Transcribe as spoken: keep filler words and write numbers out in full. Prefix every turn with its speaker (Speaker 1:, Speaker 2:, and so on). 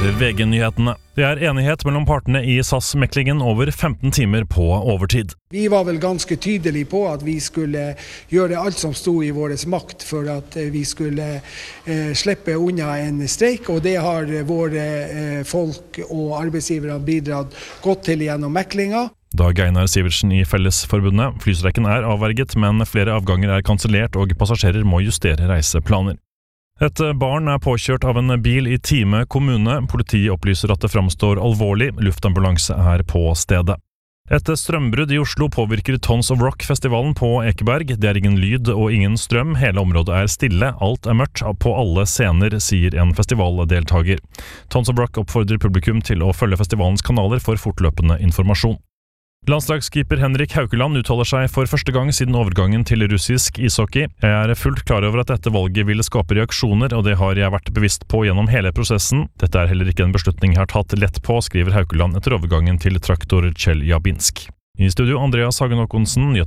Speaker 1: V G-nyhetene. Det er enighet mellom partene i S A S-meklingen over femten timer på overtid.
Speaker 2: Vi var vel ganske tydelige på at vi skulle gjøre alt som stod i vår makt for at vi skulle eh, slippe unna en streik, og det har våre eh, folk og arbeidsgivere bidratt godt til gjennom meklinga.
Speaker 1: Dag Einar Sivertsen i Fellesforbundet. Flystreiken er avverget, men flere avganger er kansellert og passasjerer må justere reiseplaner. Et barn er påkjørt av en bil i Time kommune. Politiet opplyser at det framstår alvorlig. Luftambulanse er på stedet. Et strømbrudd i Oslo påvirker Tons of Rock-festivalen på Ekeberg. Det er ingen lyd og ingen strøm. Hele området er stille. Alt er mørkt på alle scener, sier en festivaldeltager. Tons of Rock oppfordrer publikum til å følge festivalens kanaler for fortløpende informasjon. Landslagskeeper Henrik Haukeland uttaler seg for første gang siden overgangen til russisk ishockey. Jeg er fullt klar over at dette valget ville skape reaksjoner, og det har jeg vært bevisst på gjennom hele prosessen. Dette er heller ikke en beslutning jeg har tatt lett på, skriver Haukeland etter overgangen til traktor Chelyabinsk. I studio Andreas Hagen Håkonsen.